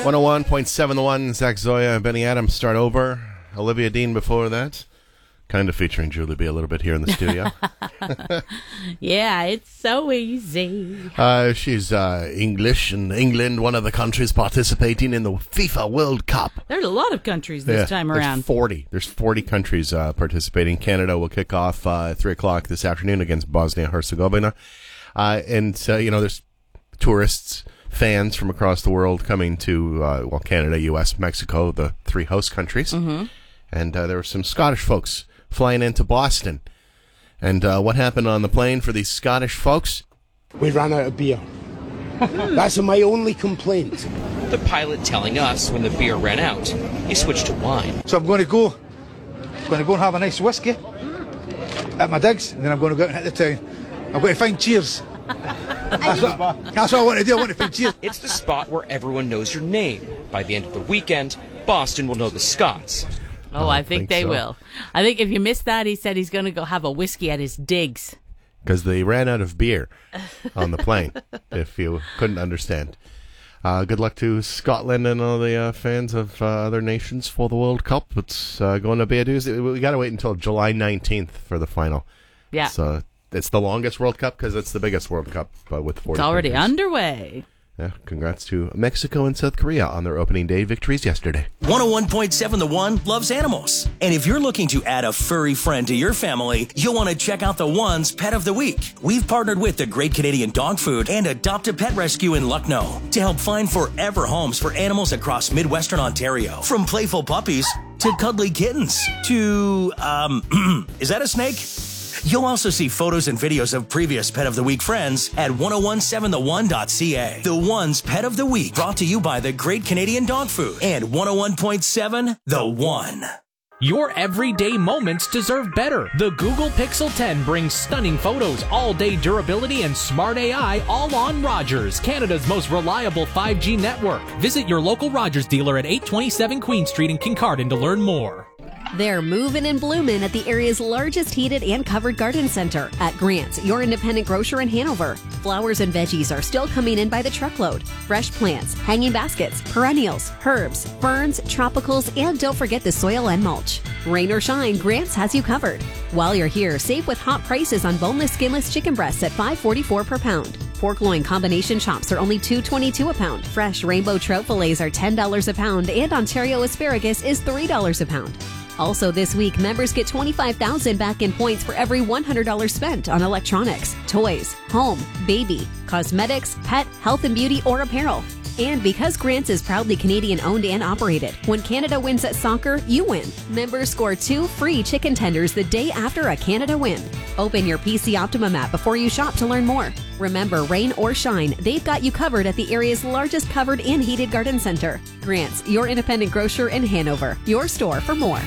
101.7 The One, Zach Zoya, Benny Adams start over. Olivia Dean before that. Kind of featuring Julie B a little bit here in the studio. Yeah, it's so easy. She's English, and England, one of the countries participating in the FIFA World Cup. There's a lot of countries this time around. There's 40 countries participating. Canada will kick off 3 o'clock this afternoon against Bosnia-Herzegovina. There's tourists, fans from across the world coming to, Canada, U.S., Mexico, the 3 host countries. Mm-hmm. And there were some Scottish folks flying into Boston. And what happened on the plane for these Scottish folks? We ran out of beer. That's my only complaint. The pilot telling us when the beer ran out, he switched to wine. So I'm going to go and have a nice whiskey at my digs, and then I'm going to go out and hit the town. I'm going to find Cheers. That's what I want to do. I want to find Cheers. It's the spot where everyone knows your name. By the end of the weekend, Boston will know the Scots. Oh, I think they will. I think if you missed that, he said he's going to go have a whiskey at his digs. Because they ran out of beer on the plane, if you couldn't understand. Good luck to Scotland and all the fans of other nations for the World Cup. It's going to be a doozy. We got to wait until July 19th for the final. Yeah. So it's the longest World Cup because it's the biggest World Cup with 40 It's already countries. Underway. Yeah, congrats to Mexico and South Korea on their opening day victories yesterday. 101.7 The One loves animals. And if you're looking to add a furry friend to your family, you'll want to check out The One's Pet of the Week. We've partnered with the Great Canadian Dog Food and Adopt a Pet Rescue in Lucknow to help find forever homes for animals across Midwestern Ontario. From playful puppies to cuddly kittens to, is that a snake? You'll also see photos and videos of previous Pet of the Week friends at 1017thone.ca. The One's Pet of the Week, brought to you by the Great Canadian Dog Food and 101.7 The One. Your everyday moments deserve better. The Google Pixel 10 brings stunning photos, all-day durability, and smart AI all on Rogers, Canada's most reliable 5G network. Visit your local Rogers dealer at 827 Queen Street in Kincardine to learn more. They're moving and blooming at the area's largest heated and covered garden center at Grant's, your independent grocer in Hanover. Flowers and veggies are still coming in by the truckload. Fresh plants, hanging baskets, perennials, herbs, ferns, tropicals, and don't forget the soil and mulch. Rain or shine, Grant's has you covered. While you're here, save with hot prices on boneless, skinless chicken breasts at $5.44 per pound. Pork loin combination chops are only $2.22 a pound. Fresh rainbow trout fillets are $10 a pound, and Ontario asparagus is $3 a pound. Also this week, members get $25,000 back in points for every $100 spent on electronics, toys, home, baby, cosmetics, pet, health and beauty, or apparel. And because Grant's is proudly Canadian owned and operated, when Canada wins at soccer, you win. Members score 2 free chicken tenders the day after a Canada win. Open your PC Optimum app before you shop to learn more. Remember, rain or shine, they've got you covered at the area's largest covered and heated garden center. Grant's, your independent grocer in Hanover. Your store for more.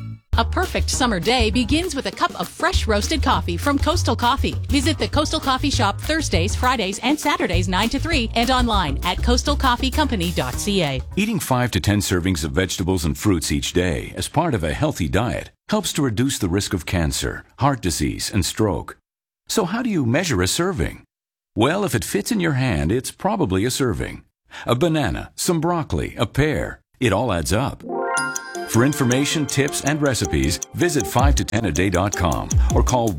A perfect summer day begins with a cup of fresh roasted coffee from Coastal Coffee. Visit the Coastal Coffee Shop Thursdays, Fridays, and Saturdays 9 to 3 and online at coastalcoffeecompany.ca. Eating 5 to 10 servings of vegetables and fruits each day as part of a healthy diet helps to reduce the risk of cancer, heart disease, and stroke. So how do you measure a serving? Well, if it fits in your hand, it's probably a serving. A banana, some broccoli, a pear. It all adds up. For information, tips, and recipes, visit 5to10aday.com or call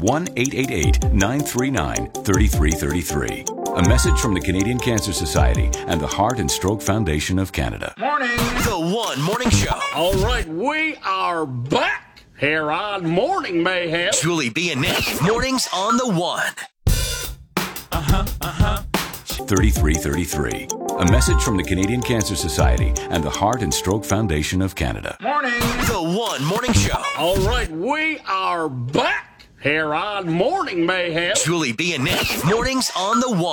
1-888-939-3333. A message from the Canadian Cancer Society and the Heart and Stroke Foundation of Canada. Morning. The One Morning Show. All right, we are back here on Morning Mayhem. Julie B and Nick. Mornings on The One. 3333. A message from the Canadian Cancer Society and the Heart and Stroke Foundation of Canada. Morning. The One Morning Show. All right, we are back here on Morning Mayhem. Julie B and Nick. Mornings on The One.